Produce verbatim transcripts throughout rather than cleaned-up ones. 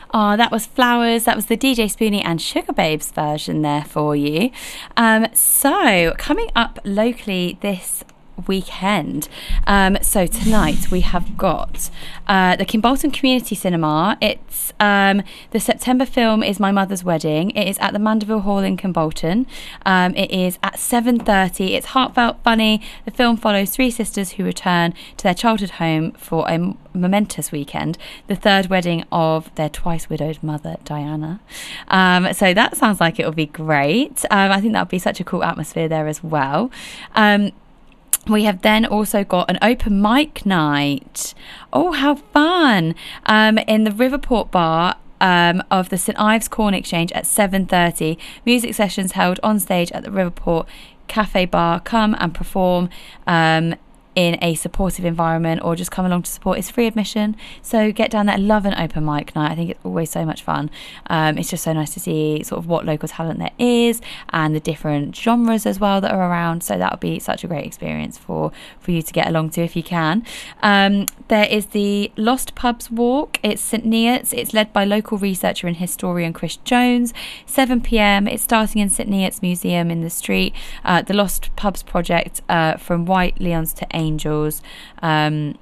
Oh, that was Flowers. That was the D J Spoonie and Sugar Babes version there for you. Um, so, coming up locally this weekend. Um, so tonight we have got uh, the Kimbolton Community Cinema. It's um, the September film is My Mother's Wedding. It is at the Mandeville Hall in Kimbolton. Um, it is at seven thirty. It's heartfelt, funny. The film follows three sisters who return to their childhood home for a momentous weekend, the third wedding of their twice widowed mother, Diana. Um, so that sounds like it will be great. Um, I think that would be such a cool atmosphere there as well. Um, We have then also got an open mic night. Oh, how fun! Um, in the Riverport Bar um, of the St Ives Corn Exchange at seven thirty. Music sessions held on stage at the Riverport Cafe Bar. Come and perform um, in a supportive environment, or just come along to support. It's free admission, so get down there. I love an open mic night. I think it's always so much fun. Um, it's just so nice to see sort of what local talent there is and the different genres as well that are around, so that would be such a great experience for for you to get along to if you can. Um, there is the Lost Pubs Walk. It's St Neots. It's led by local researcher and historian Chris Jones. seven p.m. It's starting in St Neots Museum in the street. Uh, the Lost Pubs Project, uh, from White Leons to Angels. Um,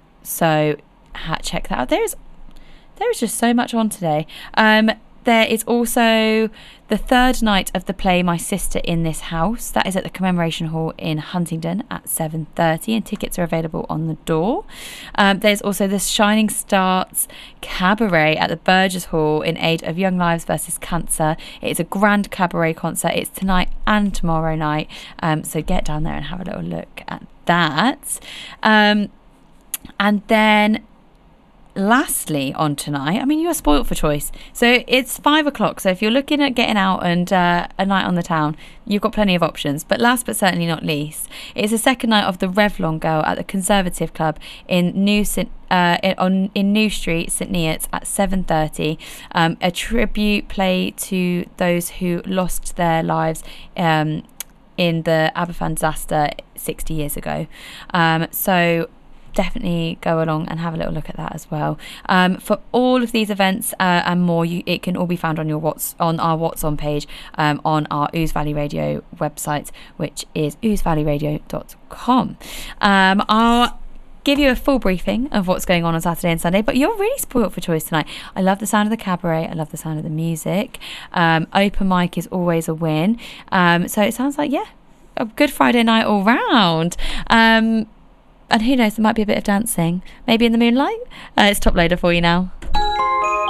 so ha- check that out. There's there is just so much on today. Um, there is also the third night of the play My Sister in This House. That is at the Commemoration Hall in Huntingdon at seven thirty, and tickets are available on the door. Um, there's also the Shining Stars Cabaret at the Burgess Hall in aid of Young Lives versus Cancer. It's a grand cabaret concert. It's tonight and tomorrow night. Um, so get down there and have a little look at that. Um, and then lastly on tonight, I mean, you are spoilt for choice, so it's five o'clock, so if you're looking at getting out and uh, a night on the town, you've got plenty of options. But last but certainly not least, it's the second night of the Revlon Girl at the Conservative Club in New St uh, in, on in New Street, St Neots at seven thirty. Um, a tribute play to those who lost their lives um, in the Aberfan disaster sixty years ago. Um, so definitely go along and have a little look at that as well. Um, for all of these events uh, and more, you, it can all be found on your What's on our What's On page um, on our Ouse Valley Radio website, which is ouse valley radio dot com. Um, I'll give you a full briefing of what's going on on Saturday and Sunday, but you're really spoiled for choice tonight. I love the sound of the cabaret. I love the sound of the music. Um, open mic is always a win. Um, so it sounds like, yeah, a good Friday night all round. Um, And who knows, there might be a bit of dancing. Maybe in the moonlight. Uh, it's Top Loader for you now.